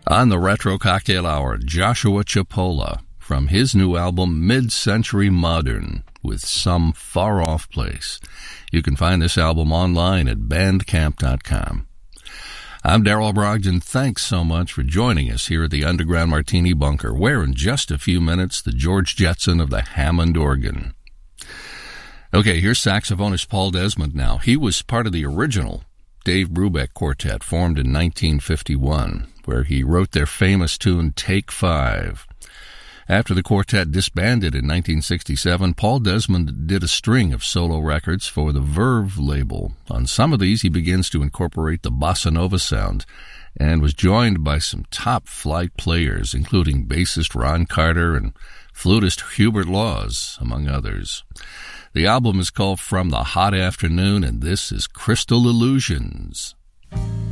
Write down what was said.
On the Retro Cocktail Hour, Joshua Chipola from his new album Mid-Century Modern with Some Far-Off Place. You can find this album online at bandcamp.com. I'm Darrell Brogdon. Thanks so much for joining us here at the Underground Martini Bunker, where in just a few minutes, the George Jetson of the Hammond organ. Okay, here's saxophonist Paul Desmond now. He was part of the original Dave Brubeck Quartet, formed in 1951, where he wrote their famous tune Take 5. After the quartet disbanded in 1967, Paul Desmond did a string of solo records for the Verve label. On some of these, he begins to incorporate the bossa nova sound and was joined by some top-flight players, including bassist Ron Carter and flutist Hubert Laws, among others. The album is called From the Hot Afternoon, and this is Crystal Illusions.